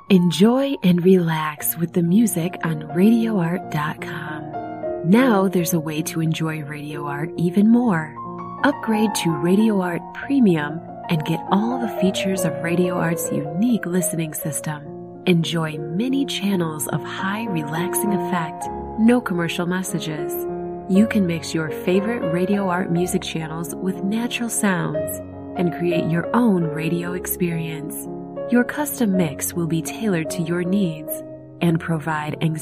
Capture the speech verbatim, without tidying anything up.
Enjoy and relax with the music on radio art dot com. Now there's a way to enjoy Radio Art even more. Upgrade to Radio Art Premium and get all the features of Radio Art's unique listening system. Enjoy many channels of high relaxing effect, no commercial messages. You can mix your favorite Radio Art music channels with natural sounds and create your own radio experience. Your custom mix will be tailored to your needs and provide anxiety